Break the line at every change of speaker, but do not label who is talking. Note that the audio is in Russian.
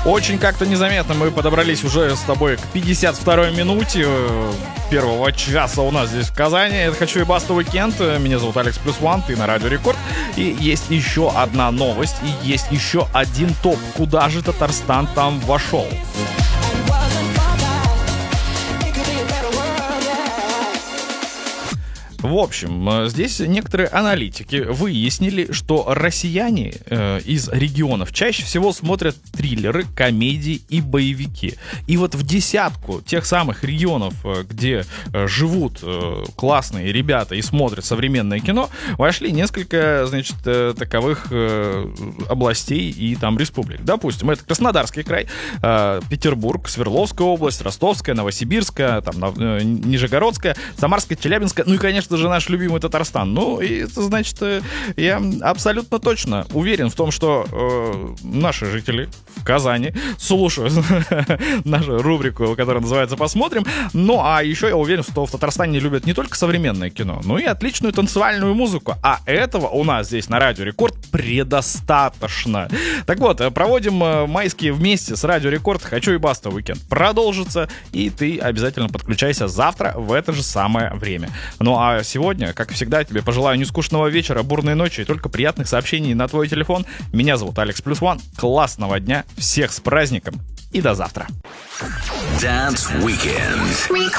Очень как-то незаметно мы подобрались уже с тобой к 52-й минуте первого часа у нас здесь в Казани. Это «Хочу и Баста Уикенд». Меня зовут Алекс +1, ты на Радио Рекорд. И есть еще одна новость, и есть еще один топ. Куда же Татарстан там вошел? В общем, здесь некоторые аналитики выяснили, что россияне из регионов чаще всего смотрят триллеры, комедии и боевики. И вот в десятку тех самых регионов, где живут классные ребята и смотрят современное кино, вошли несколько, значит, таковых областей и там республик. Допустим, это Краснодарский край, Петербург, Свердловская область, Ростовская, Новосибирская, там, Нижегородская, Самарская, Челябинская, ну и, конечно же, наш любимый Татарстан. Ну, и это значит, я абсолютно точно уверен в том, что наши жители в Казани слушают нашу рубрику, которая называется «Посмотрим». Ну, а еще я уверен, что в Татарстане любят не только современное кино, но и отличную танцевальную музыку. А этого у нас здесь на Радио Рекорд предостаточно. Так вот, проводим майские вместе с Радио Рекорд. «Хочу и Баста Уикенд» продолжится, и ты обязательно подключайся завтра в это же самое время. Ну, а сегодня, как всегда, тебе пожелаю нескучного вечера, бурной ночи и только приятных сообщений на твой телефон. Меня зовут Алекс +1. Классного дня, всех с праздником и до завтра.
Dance Weekend.